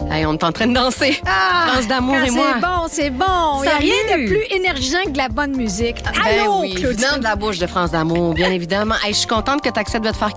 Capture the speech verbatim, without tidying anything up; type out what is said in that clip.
Hey, on est en train de danser. Ah, France d'amour quand et moi. C'est bon, c'est bon. Il n'y a Salut. rien de plus énergisant que de la bonne musique. Ben Allô, oui, Claudine? venant de la bouche de France d'amour, bien évidemment. Hey, je suis contente que tu acceptes de te faire